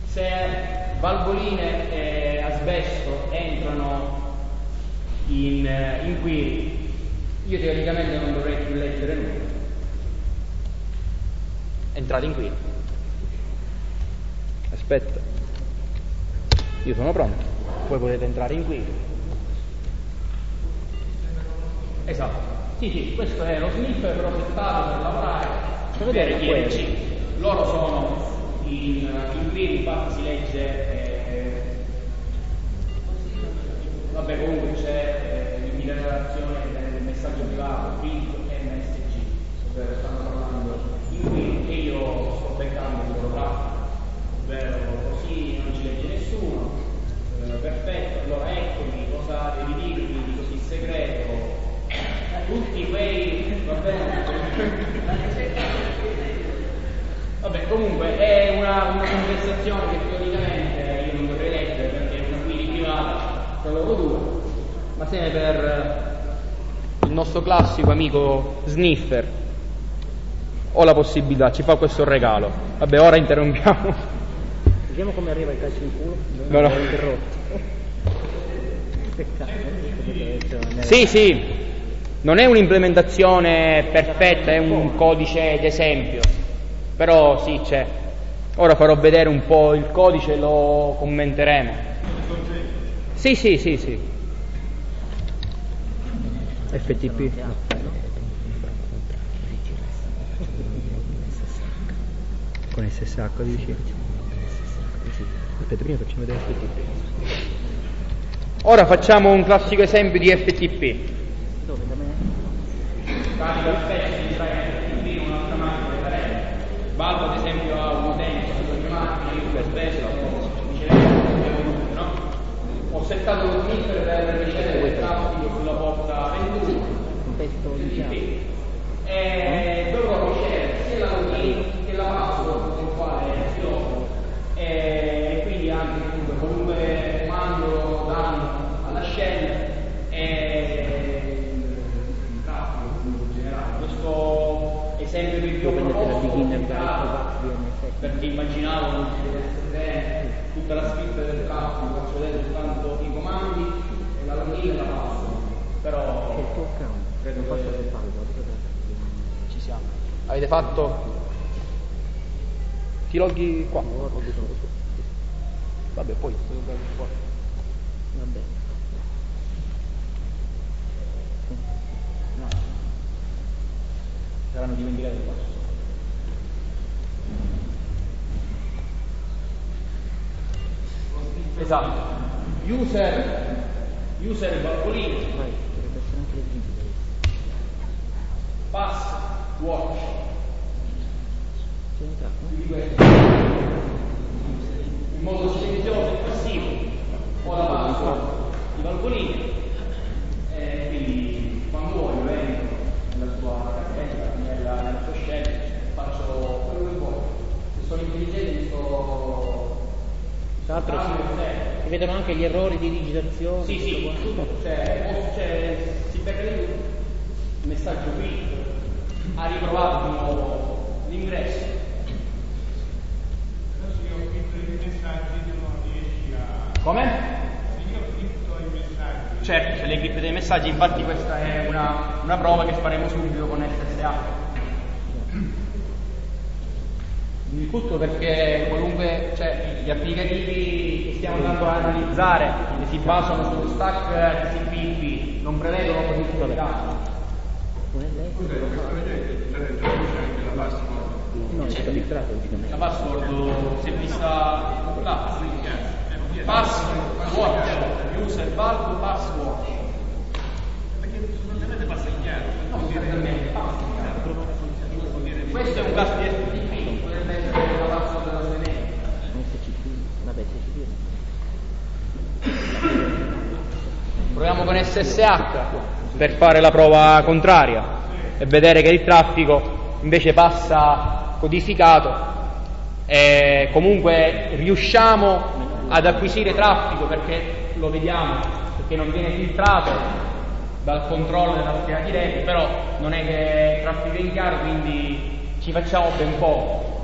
Se valvoline e asbesto entrano in qui, io teoricamente non dovrei più leggere nulla. Entrate in qui. Aspetta, io sono pronto. Voi potete entrare in qui. Esatto. Sì, questo è lo sniffer progettato per lavorare per vedere IRC. Loro sono in qui, infatti si legge vabbè, comunque c'è l'indicazione del messaggio privato, print e MSG, ovvero stanno parlando in qui e io sto beccando il loro traffico, ovvero così non ci legge nessuno, perfetto, allora eccomi, cosa devi dirmi di così segreto, tutti quei, va bene, vabbè, comunque è una conversazione che teoricamente io non dovrei leggere perché è una guida privata tra loro due, ma se ne per il nostro classico amico sniffer ho la possibilità, ci fa questo regalo. Vabbè, ora interrompiamo. Vediamo come arriva il calcio in culo. No. Peccato. Sì, non è un'implementazione perfetta, è un codice d'esempio, però sì, c'è. Ora farò vedere un po' il codice e lo commenteremo. Sì. FTP. Con SSH dici? Aspetta, prima facciamo vedere FTP. Ora facciamo un classico esempio di FTP. Dove? Da me? Carica il pezzo di FTP in un'altra macchina differente. Valvo ad esempio a un utente sulle mie macchine, io per spesso no? Ho settato lo sniffer per ricevere il traffico sulla porta 21. Un pezzo di chiave. E dovrò ricevere sia la login che la password con il quale si loga e quindi anche qualunque comando danno alla shell e il traffico in generale. Questo esempio che vi ho proposto perché immaginavo non si deve essere bene tutta la scritta del traffico, faccio vedere soltanto i comandi e la login e la password, però Che il tuo account, credo non posso che farlo. ci siamo. Avete fatto? Ti loghi qua? Vabbè, poi fuori. Va bene. No. Saranno dimenticati qua. Esatto. User valvolino. Vai, dovrebbe essere anche leggibile. Password. C'è entrato? Di questo. In modo silenzioso e passivo. Ho la password di valvolini. Quindi quando vuoi vengo nella tua cartella, nella tua scelta, faccio quello che vuoi. Se sono intelligente sto. Tra l'altro si vedono anche gli errori di digitazione. Sì, tutto, si becca lì il messaggio qui, ha riprovato di nuovo l'ingresso. Però se io ho scritto i messaggi tu non riesci a... Come? Se io ho scritto i messaggi... Certo, c'è l'equipe dei messaggi, infatti questa è una prova che faremo subito con SSH. Il tutto perché qualunque, gli applicativi che stiamo andando a analizzare che si basano sullo stack TCP/IP non prevedono posizione di dati. No, c'è registrato La password si è vista là. Password, user valve password. Perché sostanzialmente passa in chiaro. No, sostanzialmente passa. Questo è un caso di FTP, potrebbe essere la password della sua email. Vabbè, Proviamo con SSH per fare la prova contraria e vedere che il traffico invece passa codificato e comunque riusciamo ad acquisire traffico perché lo vediamo, perché non viene filtrato dal controllo della scheda di rete, però non è che il traffico è in chiaro, quindi ci facciamo ben poco.